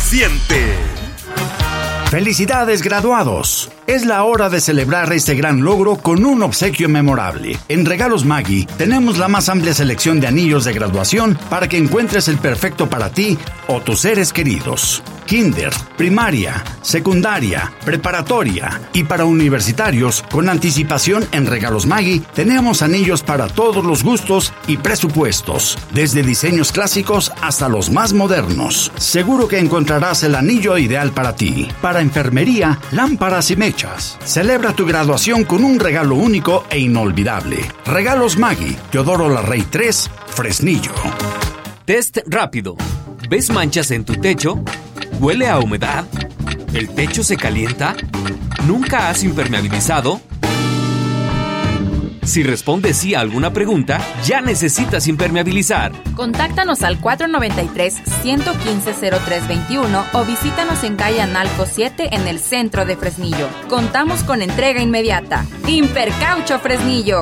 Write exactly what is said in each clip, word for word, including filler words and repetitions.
siente. ¡Felicidades, graduados! Es la hora de celebrar este gran logro con un obsequio memorable. En Regalos Maggi tenemos la más amplia selección de anillos de graduación para que encuentres el perfecto para ti o tus seres queridos. Kinder, primaria, secundaria, preparatoria y para universitarios, con anticipación en Regalos Maggi tenemos anillos para todos los gustos y presupuestos, desde diseños clásicos hasta los más modernos. Seguro que encontrarás el anillo ideal para ti. Para enfermería, lámparas y mechas. Celebra tu graduación con un regalo único e inolvidable. Regalos Maggi, Teodoro Larrey tres, Fresnillo. Test rápido. ¿Ves manchas en tu techo? ¿Huele a humedad? ¿El techo se calienta? ¿Nunca has impermeabilizado? Si respondes sí a alguna pregunta, ya necesitas impermeabilizar. Contáctanos al cuatro nueve tres, uno uno cinco, cero tres dos uno o visítanos en calle Analco siete en el centro de Fresnillo. Contamos con entrega inmediata. Impercaucho Fresnillo.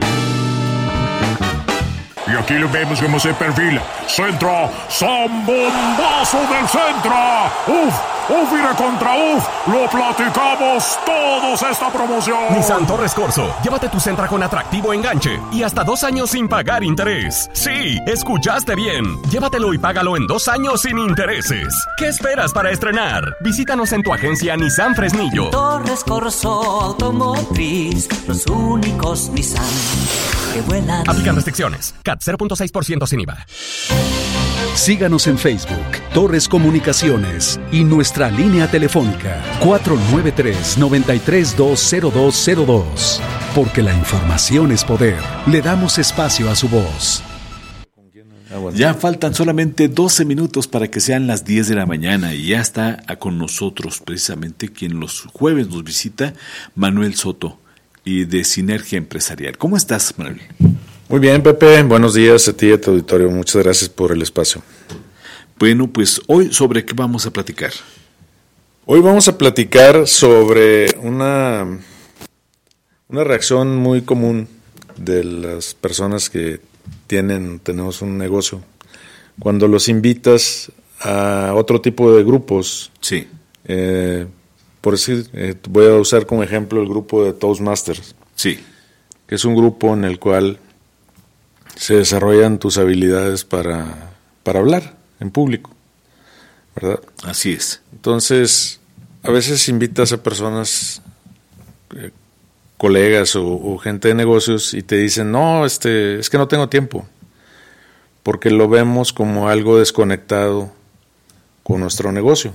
Y aquí lo vemos cómo se perfila. Centro, Zambombazo del centro. Uf, uf, mira contra uf. Lo platicamos todos esta promoción. Nissan Torres Corso, llévate tu Sentra con atractivo enganche y hasta dos años sin pagar interés. Sí, escuchaste bien. Llévatelo y págalo en dos años sin intereses. ¿Qué esperas para estrenar? Visítanos en tu agencia Nissan Fresnillo. Torres Corso Automotriz, los únicos Nissan que vuelan. Aplican restricciones. C A T cero punto seis por ciento sin I V A. Síganos en Facebook, Torres Comunicaciones y nuestra línea telefónica cuatro nueve tres, nueve tres dos, cero dos cero dos. Porque la información es poder. Le damos espacio a su voz. Ya faltan solamente doce minutos para que sean las diez de la mañana y ya está con nosotros precisamente quien los jueves nos visita, Manuel Soto, y de Sinergia Empresarial. ¿Cómo estás, Manuel? Muy bien, Pepe. Buenos días a ti y a tu auditorio. Muchas gracias por el espacio. Bueno, pues hoy, ¿sobre qué vamos a platicar? Hoy vamos a platicar sobre una, una reacción muy común de las personas que tienen, tenemos un negocio. Cuando los invitas a otro tipo de grupos, sí. Eh, por decir, eh, voy a usar como ejemplo el grupo de Toastmasters. Sí. Que es un grupo en el cual se desarrollan tus habilidades para, para hablar en público, ¿verdad? Así es. Entonces, a veces invitas a personas, eh, colegas o, o gente de negocios y te dicen, no, este, es que no tengo tiempo, porque lo vemos como algo desconectado con nuestro negocio.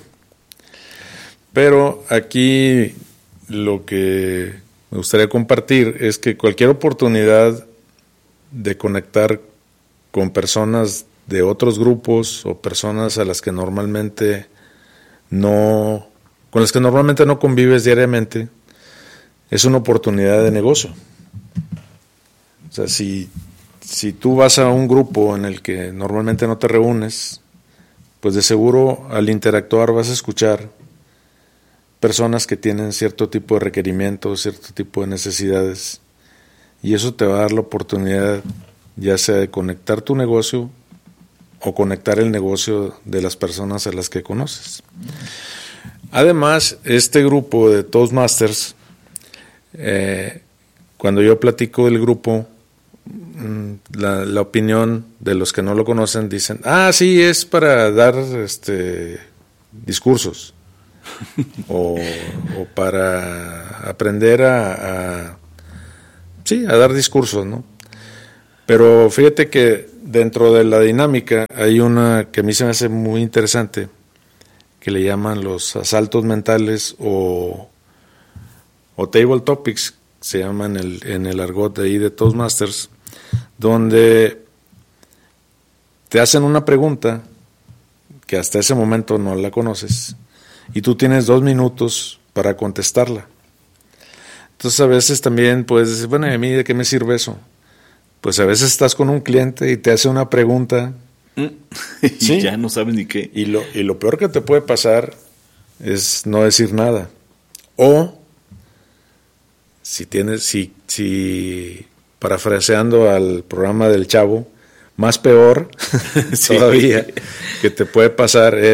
Pero aquí lo que me gustaría compartir es que cualquier oportunidad de conectar con personas de otros grupos o personas a las que normalmente no, con las que normalmente no convives diariamente, es una oportunidad de negocio. O sea, si, si tú vas a un grupo en el que normalmente no te reúnes, pues de seguro al interactuar vas a escuchar personas que tienen cierto tipo de requerimientos, cierto tipo de necesidades, y eso te va a dar la oportunidad ya sea de conectar tu negocio o conectar el negocio de las personas a las que conoces. Además, este grupo de Toastmasters, eh, cuando yo platico del grupo, la, la opinión de los que no lo conocen dicen, ah, sí, es para dar este discursos. o, o para aprender a, a sí, a dar discursos, ¿no? Pero fíjate que dentro de la dinámica hay una que a mí se me hace muy interesante, que le llaman los asaltos mentales o, o table topics, se llaman el, en el argot de ahí de Toastmasters, donde te hacen una pregunta que hasta ese momento no la conoces, y tú tienes dos minutos para contestarla. Entonces a veces también puedes decir, bueno, ¿y a mí de qué me sirve eso? Pues a veces estás con un cliente y te hace una pregunta. y ¿sí? Ya no sabes ni qué. Y lo, y lo peor que te puede pasar es no decir nada. O, si tienes, si, si parafraseando al programa del Chavo, más peor sí. todavía que te puede pasar es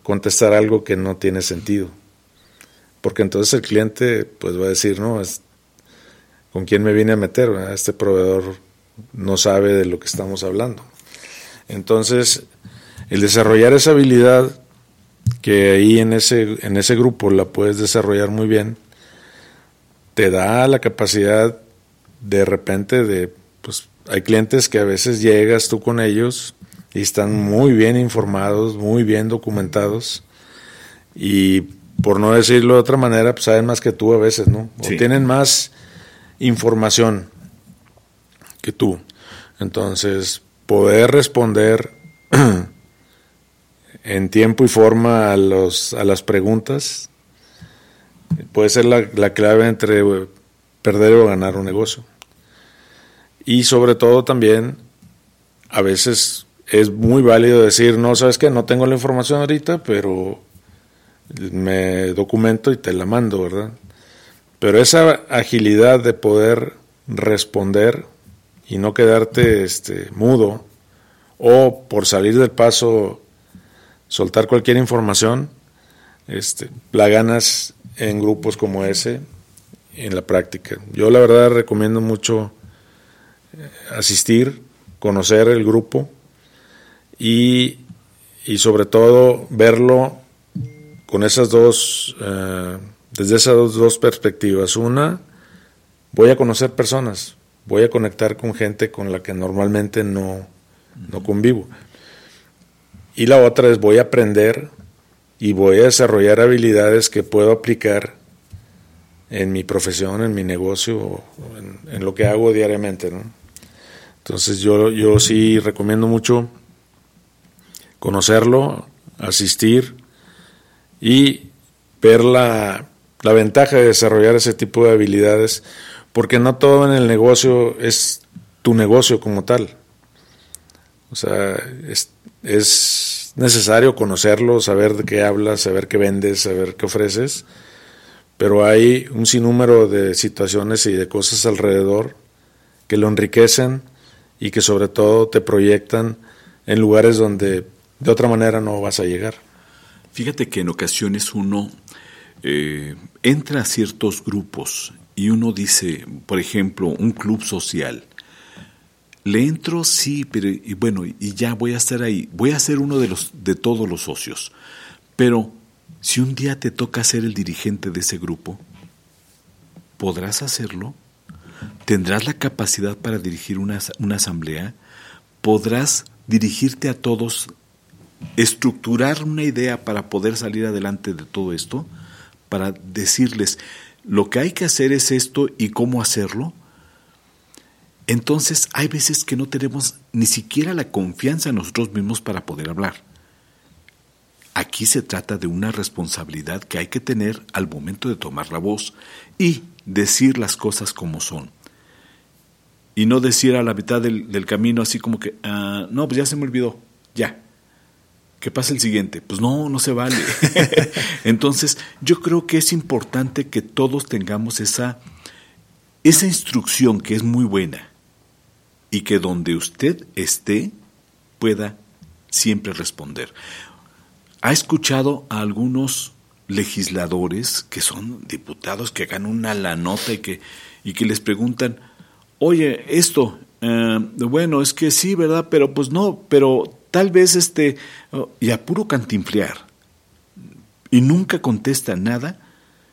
contestar algo que no tiene sentido. Porque entonces el cliente pues va a decir, no, es, ¿con quién me vine a meter? ¿verdad? Este proveedor no sabe de lo que estamos hablando. Entonces, el desarrollar esa habilidad, que ahí en ese, en ese grupo la puedes desarrollar muy bien, te da la capacidad de repente de, pues hay clientes que a veces llegas tú con ellos y están muy bien informados, muy bien documentados, y por no decirlo de otra manera, pues saben más que tú a veces, ¿no? O sí. tienen más información que tú. Entonces, poder responder en tiempo y forma a los a las preguntas puede ser la, la clave entre perder o ganar un negocio. Y sobre todo también, a veces es muy válido decir, no, ¿sabes qué? No tengo la información ahorita, pero me documento y te la mando, ¿verdad? Pero esa agilidad de poder responder y no quedarte este, mudo, o por salir del paso soltar cualquier información, este, la ganas en grupos como ese, en la práctica. Yo la verdad recomiendo mucho asistir, conocer el grupo y, y sobre todo verlo con esas dos, eh, desde esas dos, dos perspectivas. Una, voy a conocer personas, voy a conectar con gente con la que normalmente no, no convivo. Y la otra es voy a aprender y voy a desarrollar habilidades que puedo aplicar en mi profesión, en mi negocio, en, en lo que hago diariamente, ¿no? Entonces yo, yo sí recomiendo mucho conocerlo, asistir y ver la, la ventaja de desarrollar ese tipo de habilidades, porque no todo en el negocio es tu negocio como tal. O sea, es, es necesario conocerlo, saber de qué hablas, saber qué vendes, saber qué ofreces, pero hay un sinnúmero de situaciones y de cosas alrededor que lo enriquecen y que sobre todo te proyectan en lugares donde de otra manera no vas a llegar. Fíjate que en ocasiones uno eh, entra a ciertos grupos y uno dice, por ejemplo, un club social. Le entro, sí, pero y bueno, y ya voy a estar ahí. Voy a ser uno de los de todos los socios. Pero si un día te toca ser el dirigente de ese grupo, ¿podrás hacerlo? ¿Tendrás la capacidad para dirigir una, una asamblea? ¿Podrás dirigirte a todos, estructurar una idea para poder salir adelante de todo esto? Para decirles, lo que hay que hacer es esto y cómo hacerlo. Entonces hay veces que no tenemos ni siquiera la confianza en nosotros mismos para poder hablar. Aquí se trata de una responsabilidad que hay que tener al momento de tomar la voz y decir las cosas como son. Y no decir a la mitad del, del camino así como que, uh, no, pues ya se me olvidó, ya. ¿Qué pasa el siguiente? Pues no, no se vale. Entonces, yo creo que es importante que todos tengamos esa, esa instrucción que es muy buena y que donde usted esté pueda siempre responder. ¿Ha escuchado a algunos legisladores que son diputados que ganan una la nota y que, y que les preguntan, oye, esto, eh, bueno, es que sí, ¿verdad? Pero pues no, pero tal vez este, oh, y a puro cantinflear, y nunca contesta nada?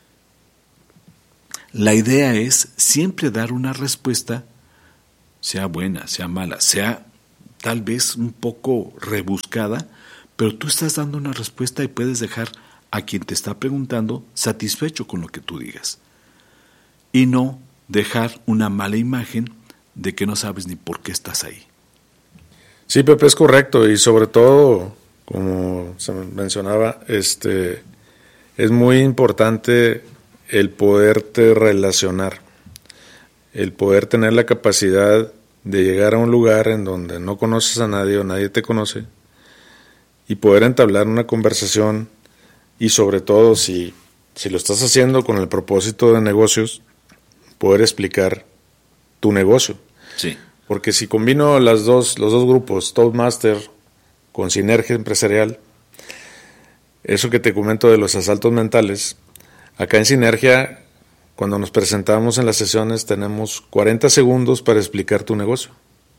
La idea es siempre dar una respuesta, sea buena, sea mala, sea tal vez un poco rebuscada, pero tú estás dando una respuesta y puedes dejar a quien te está preguntando satisfecho con lo que tú digas. Y no dejar una mala imagen de que no sabes ni por qué estás ahí. Sí, Pepe, es correcto, y sobre todo, como se mencionaba, este, es muy importante el poderte relacionar, el poder tener la capacidad de llegar a un lugar en donde no conoces a nadie o nadie te conoce y poder entablar una conversación, y sobre todo si, si lo estás haciendo con el propósito de negocios, poder explicar tu negocio. Sí. Porque si combino las dos, los dos grupos, Toastmaster con Sinergia Empresarial, eso que te comento de los asaltos mentales, acá en Sinergia, cuando nos presentamos en las sesiones, tenemos cuarenta segundos para explicar tu negocio.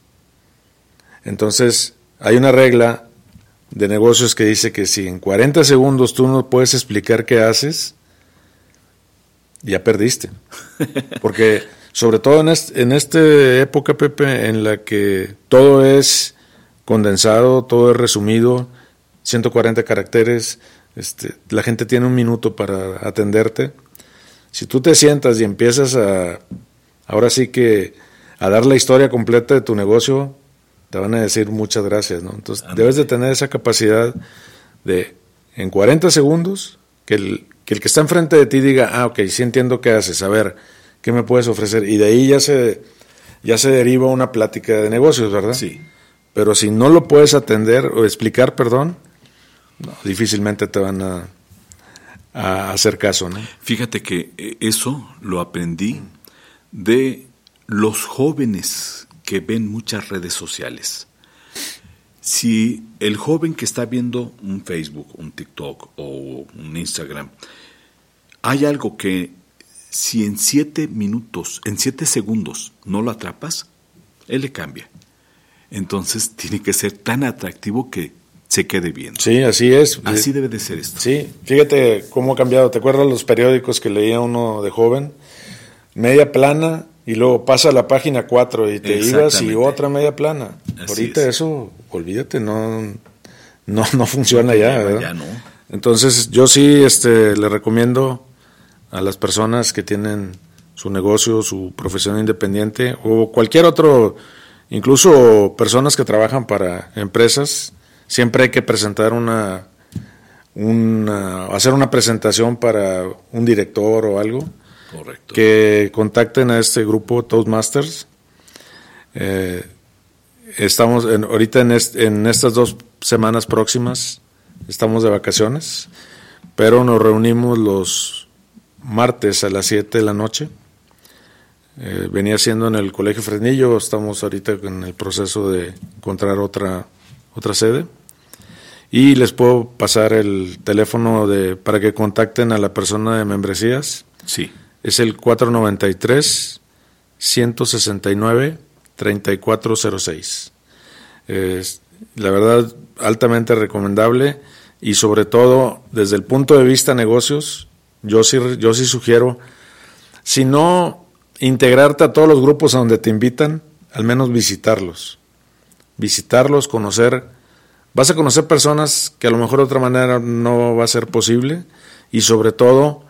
Entonces, hay una regla de negocios que dice que si en cuarenta segundos tú no puedes explicar qué haces, ya perdiste. Porque sobre todo en, este, en esta época, Pepe, en la que todo es condensado, todo es resumido, ciento cuarenta caracteres, este, la gente tiene un minuto para atenderte. Si tú te sientas y empiezas a, ahora sí que, a dar la historia completa de tu negocio, te van a decir muchas gracias, ¿no? Entonces, Andale. Debes de tener esa capacidad de, en cuarenta segundos, que el, que el que está enfrente de ti diga, ah, ok, sí entiendo qué haces, a ver, ¿qué me puedes ofrecer? Y de ahí ya se, ya se deriva una plática de negocios, ¿verdad? Sí. Pero si no lo puedes atender o explicar, perdón, no, difícilmente te van a, a hacer caso, ¿no? Fíjate que eso lo aprendí de los jóvenes que ven muchas redes sociales. Si el joven que está viendo un Facebook, un TikTok o un Instagram, hay algo que si en siete minutos, en siete segundos no lo atrapas, él le cambia. Entonces tiene que ser tan atractivo que se quede viendo. Sí, así es. Así debe de ser esto. Sí, fíjate cómo ha cambiado. ¿Te acuerdas los periódicos que leía uno de joven? Media plana, y luego pasa a la página cuatro y te ibas y otra media plana. Así Ahorita es. Eso, olvídate, no, no, no funciona ya, ¿verdad? Ya no. Entonces yo sí este, le recomiendo a las personas que tienen su negocio, su profesión independiente o cualquier otro, incluso personas que trabajan para empresas, siempre hay que presentar una, una hacer una presentación para un director o algo. Correcto. Que contacten a este grupo Toastmasters. Eh, estamos en, ahorita en, est, en estas dos semanas próximas estamos de vacaciones, pero nos reunimos los martes a las siete de la noche. Eh, venía siendo en el Colegio Fresnillo, estamos ahorita en el proceso de encontrar otra, otra sede. Y les puedo pasar el teléfono de para que contacten a la persona de membresías. Sí. Es el cuatro noventa y tres, ciento sesenta y nueve, treinta y cuatro cero seis. Es, la verdad, altamente recomendable y sobre todo desde el punto de vista negocios, yo sí, yo sí sugiero, si no integrarte a todos los grupos a donde te invitan, al menos visitarlos. Visitarlos, conocer. Vas a conocer personas que a lo mejor de otra manera no va a ser posible y sobre todo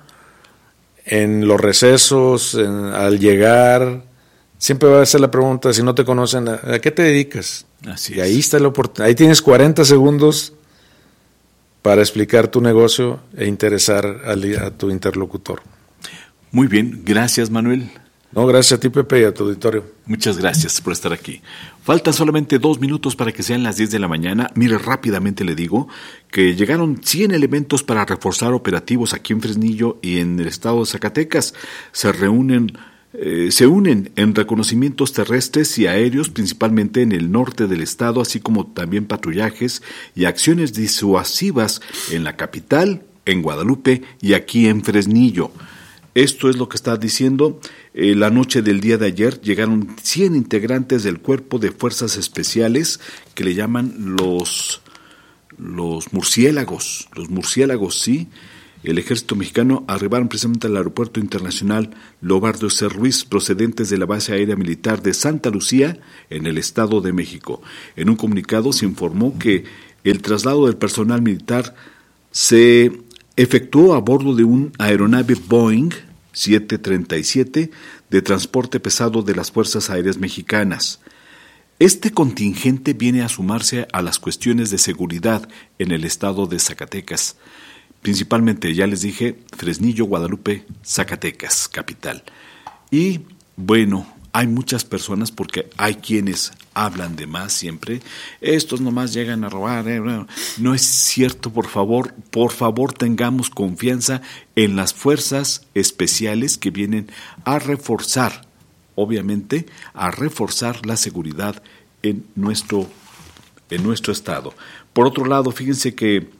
en los recesos, en, al llegar, siempre va a ser la pregunta, si no te conocen, ¿a, a qué te dedicas? Así y ahí está la oportunidad. Ahí tienes cuarenta segundos para explicar tu negocio e interesar al, a tu interlocutor. Muy bien, gracias Manuel. No, gracias a ti, Pepe, y a tu auditorio. Muchas gracias por estar aquí. Faltan solamente dos minutos para que sean las diez de la mañana. Mire, rápidamente le digo que llegaron cien elementos para reforzar operativos aquí en Fresnillo y en el estado de Zacatecas. Se reúnen, eh, se unen en reconocimientos terrestres y aéreos, principalmente en el norte del estado, así como también patrullajes y acciones disuasivas en la capital, en Guadalupe y aquí en Fresnillo. Esto es lo que está diciendo. Eh, la noche del día de ayer llegaron cien integrantes del Cuerpo de Fuerzas Especiales que le llaman los, los murciélagos. Los murciélagos, sí. El ejército mexicano arribaron precisamente al aeropuerto internacional Lobardo C. Ruiz, procedentes de la base aérea militar de Santa Lucía, en el Estado de México. En un comunicado se informó que el traslado del personal militar se efectuó a bordo de un aeronave Boeing setecientos treinta y siete de transporte pesado de las Fuerzas Aéreas Mexicanas. Este contingente viene a sumarse a las cuestiones de seguridad en el estado de Zacatecas, principalmente, ya les dije, Fresnillo, Guadalupe, Zacatecas, capital. Y bueno, hay muchas personas, porque hay quienes hablan de más siempre, estos nomás llegan a robar, eh, no es cierto, por favor, por favor tengamos confianza en las fuerzas especiales que vienen a reforzar, obviamente, a reforzar la seguridad en nuestro, en nuestro estado. Por otro lado, fíjense que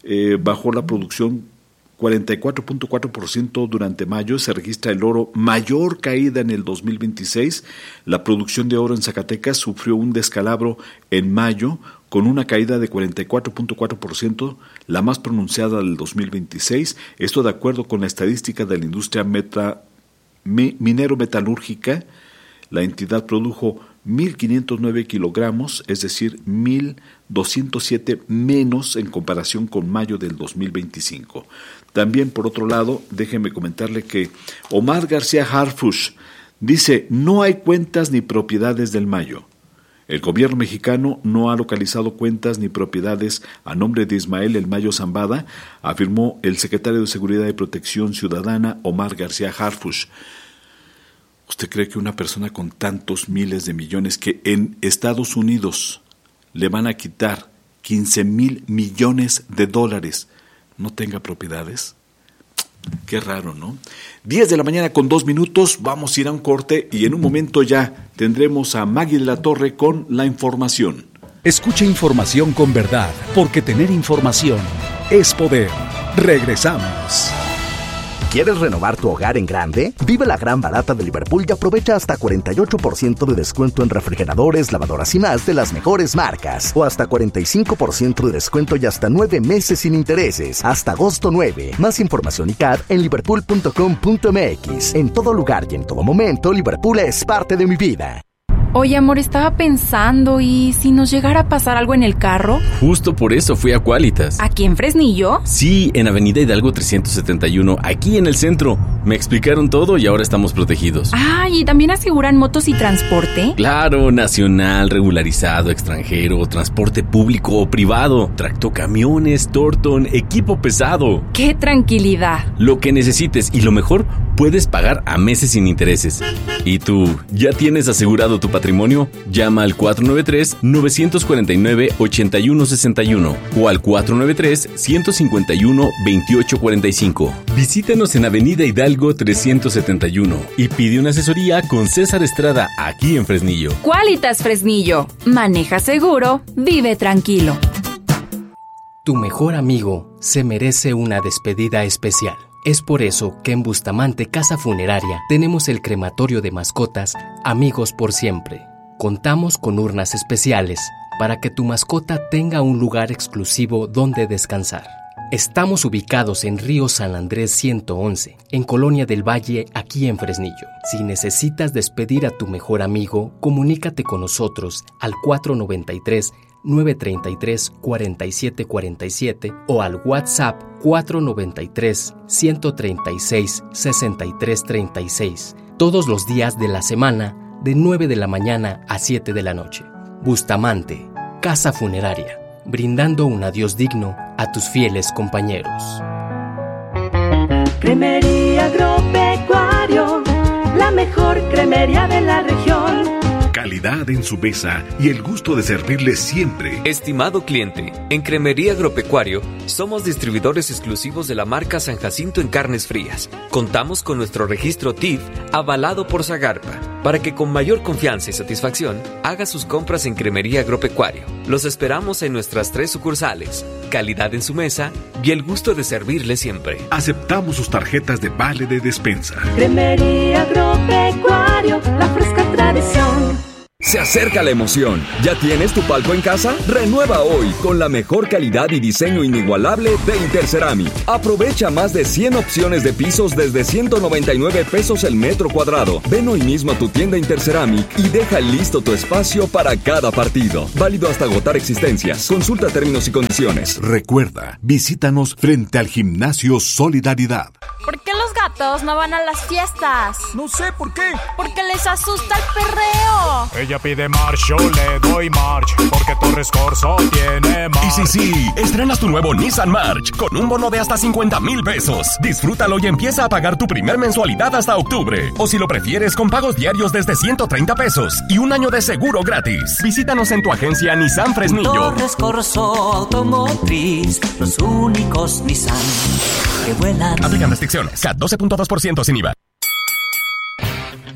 eh, bajó la producción cuarenta y cuatro punto cuatro por ciento durante mayo. Se registra el oro mayor caída en el dos mil veintiséis. La producción de oro en Zacatecas sufrió un descalabro en mayo con una caída de cuarenta y cuatro punto cuatro por ciento, la más pronunciada del dos mil veintiséis. Esto de acuerdo con la estadística de la industria meta, mi, minero-metalúrgica. La entidad produjo mil quinientos nueve kilogramos, es decir, mil doscientos siete menos en comparación con mayo del dos mil veinticinco. También, por otro lado, déjeme comentarle que Omar García Harfuch dice: no hay cuentas ni propiedades del Mayo. El gobierno mexicano no ha localizado cuentas ni propiedades a nombre de Ismael El Mayo Zambada, afirmó el secretario de Seguridad y Protección Ciudadana, Omar García Harfuch. ¿Usted cree que una persona con tantos miles de millones que en Estados Unidos le van a quitar quince mil millones de dólares no tenga propiedades? Qué raro, ¿no? diez de la mañana con dos minutos, vamos a ir a un corte y en un momento ya tendremos a Maggie de la Torre con la información. Escucha información con verdad, porque tener información es poder. Regresamos. ¿Quieres renovar tu hogar en grande? Vive la gran barata de Liverpool y aprovecha hasta cuarenta y ocho por ciento de descuento en refrigeradores, lavadoras y más de las mejores marcas. O hasta cuarenta y cinco por ciento de descuento y hasta nueve meses sin intereses. Hasta agosto nueve. Más información y C A D en liverpool punto com punto m x. En todo lugar y en todo momento, Liverpool es parte de mi vida. Oye, amor, estaba pensando, ¿y si nos llegara a pasar algo en el carro? Justo por eso fui a Qualitas. ¿Aquí en Fresnillo? Sí, en Avenida Hidalgo trescientos setenta y uno, aquí en el centro. Me explicaron todo y ahora estamos protegidos. Ah, ¿y también aseguran motos y transporte? Claro, nacional, regularizado, extranjero, transporte público o privado, tractocamiones, Torton, equipo pesado. ¡Qué tranquilidad! Lo que necesites y lo mejor, puedes pagar a meses sin intereses. ¿Y tú, ya tienes asegurado tu patrimonio? Llama al cuatro nueve tres, nueve cuatro nueve, ocho uno seis uno o al cuatro nueve tres, uno cinco uno, dos ocho cuatro cinco. Visítanos en Avenida Hidalgo trescientos setenta y uno y pide una asesoría con César Estrada aquí en Fresnillo. Qualitas Fresnillo. Maneja seguro, vive tranquilo. Tu mejor amigo se merece una despedida especial. Es por eso que en Bustamante Casa Funeraria tenemos el crematorio de mascotas Amigos por Siempre. Contamos con urnas especiales para que tu mascota tenga un lugar exclusivo donde descansar. Estamos ubicados en Río San Andrés ciento once, en Colonia del Valle, aquí en Fresnillo. Si necesitas despedir a tu mejor amigo, comunícate con nosotros al cuatro nueve tres, nueve tres tres, cuatro siete cuatro siete o al WhatsApp cuatro nueve tres, uno tres seis, seis tres tres seis, todos los días de la semana, de nueve de la mañana a siete de la noche. Bustamante, Casa Funeraria, brindando un adiós digno a tus fieles compañeros. Cremería Agropecuario, la mejor cremería de la región. Calidad en su mesa y el gusto de servirle siempre. Estimado cliente, en Cremería Agropecuario somos distribuidores exclusivos de la marca San Jacinto en carnes frías. Contamos con nuestro registro T I F avalado por Zagarpa para que con mayor confianza y satisfacción haga sus compras en Cremería Agropecuario. Los esperamos en nuestras tres sucursales. Calidad en su mesa y el gusto de servirle siempre. Aceptamos sus tarjetas de vale de despensa. Cremería Agropecuario, la fresca tradición. Se acerca la emoción. ¿Ya tienes tu palco en casa? Renueva hoy con la mejor calidad y diseño inigualable de Interceramic. Aprovecha más de cien opciones de pisos desde ciento noventa y nueve pesos el metro cuadrado. Ven hoy mismo a tu tienda Interceramic y deja listo tu espacio para cada partido. Válido hasta agotar existencias. Consulta términos y condiciones. Recuerda, visítanos frente al Gimnasio Solidaridad. ¿Por qué los gatos no van a las fiestas? No sé, ¿por qué? Porque les asusta el perreo. Ella pide march, yo le doy march, porque Torres Corso tiene march. Y sí, sí, estrenas tu nuevo Nissan March con un bono de hasta cincuenta mil pesos. Disfrútalo y empieza a pagar tu primer mensualidad hasta octubre. O si lo prefieres, con pagos diarios desde ciento treinta pesos y un año de seguro gratis. Visítanos en tu agencia Nissan Fresnillo. Torres Corso Automotriz, los únicos Nissan que vuelan. Aplican restricciones. C A T doce punto dos por ciento sin I V A.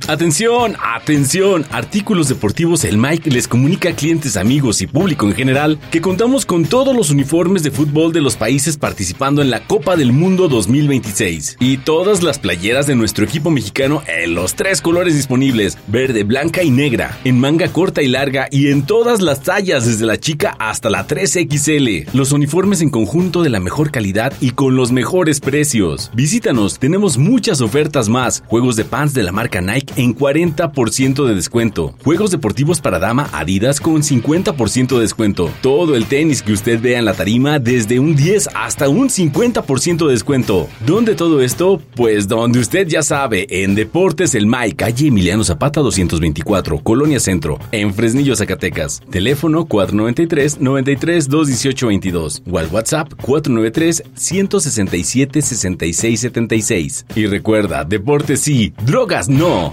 Atención, atención, Artículos Deportivos El Mike les comunica a clientes, amigos y público en general que contamos con todos los uniformes de fútbol de los países participando en la Copa del Mundo dos mil veintiséis y todas las playeras de nuestro equipo mexicano en los tres colores disponibles, verde, blanca y negra, en manga corta y larga y en todas las tallas desde la chica hasta la tres equis ele. Los uniformes en conjunto de la mejor calidad y con los mejores precios. Visítanos, tenemos muchas ofertas más. Juegos de pants de la marca Nike en cuarenta por ciento de descuento. Juegos deportivos para dama Adidas con cincuenta por ciento de descuento. Todo el tenis que usted vea en la tarima desde un diez hasta un cincuenta por ciento de descuento. ¿Dónde todo esto? Pues donde usted ya sabe, en Deportes El Mike, calle Emiliano Zapata doscientos veinticuatro, Colonia Centro, en Fresnillo, Zacatecas. Teléfono cuatro noventa y tres, noventa y tres, doscientos dieciocho veintidós o al WhatsApp cuatro noventa y tres, ciento sesenta y siete, sesenta y seis setenta y seis. Y recuerda, deportes sí, drogas no.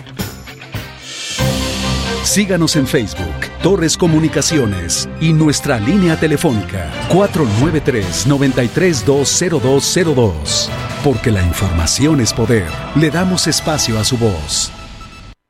Síganos en Facebook, Torres Comunicaciones y nuestra línea telefónica cuatro nueve tres, noventa y tres, dos cero dos cero dos. Porque la información es poder, le damos espacio a su voz.